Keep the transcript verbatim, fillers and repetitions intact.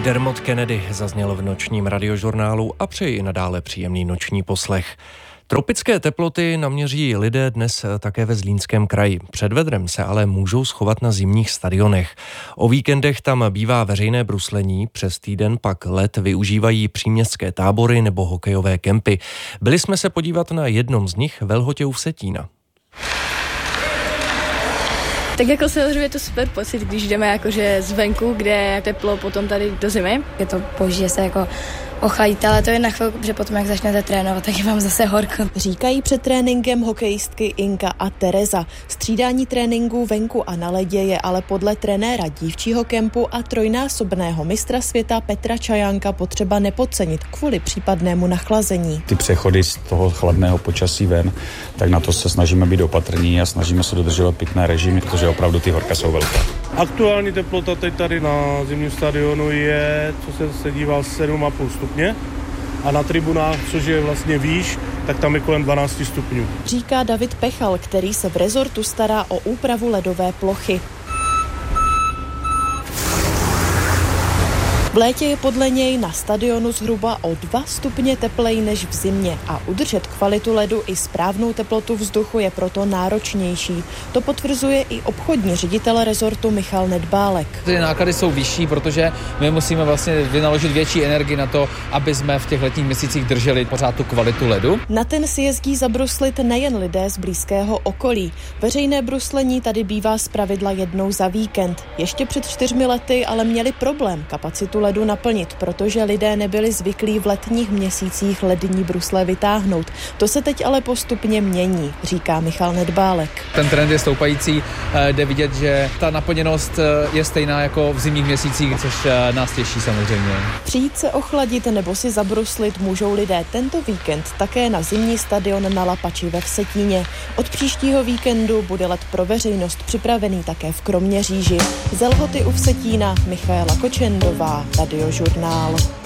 Dermot Kennedy zazněl v nočním radiožurnálu a přeji i nadále příjemný noční poslech. Tropické teploty naměří lidé dnes také ve Zlínském kraji. Před vedrem se ale můžou schovat na zimních stadionech. O víkendech tam bývá veřejné bruslení, přes týden pak let využívají příměstské tábory nebo hokejové kempy. Byli jsme se podívat na jednom z nich ve Lhotě u Vsetína. Tak jako samozřejmě je to super pocit, když jdeme jakože zvenku, kde je teplo, potom tady do zimy. Je to boží, že se jako ochladíte, ale to je na chvilku, protože potom, jak začnete trénovat, tak je vám zase horko. Říkají před tréninkem hokejistky Inka a Tereza. Střídání tréninků venku a na ledě je ale podle trenéra dívčího kempu a trojnásobného mistra světa Petra Čajánka potřeba nepodcenit kvůli případnému nachlazení. Ty přechody z toho chladného počasí ven, tak na to se snažíme být opatrní a snažíme se dodržovat pitné režimy, protože opravdu ty horka jsou velké. Aktuální teplota teď tady na zimním stadionu je, co jsem se díval, sedm a půl stupně a na tribunách, což je vlastně výš, tak tam je kolem dvanáct stupňů. Říká David Pechal, který se v rezortu stará o úpravu ledové plochy. V létě je podle něj na stadionu zhruba o dva stupně tepleji než v zimě a udržet kvalitu ledu i správnou teplotu vzduchu je proto náročnější. To potvrzuje i obchodní ředitel rezortu Michal Nedbálek. Ty náklady jsou vyšší, protože my musíme vlastně vynaložit větší energii na to, aby jsme v těch letních měsících drželi pořád tu kvalitu ledu. Na ten si jezdí zabruslit nejen lidé z blízkého okolí. Veřejné bruslení tady bývá zpravidla jednou za víkend. Ještě před čtyřmi lety ale měli problém kapacitu ledu naplnit, protože lidé nebyli zvyklí v letních měsících lední brusle vytáhnout. To se teď ale postupně mění, říká Michal Nedbálek. Ten trend je stoupající, jde vidět, že ta naplněnost je stejná jako v zimních měsících, což nás těší samozřejmě. Přijít se ochladit nebo si zabruslit můžou lidé tento víkend také na zimní stadion na Lapači ve Vsetíně. Od příštího víkendu bude let pro veřejnost připravený také v Kroměříži. Ze Lhoty u Vsetína Michaela Kočendová, Radiožurnál.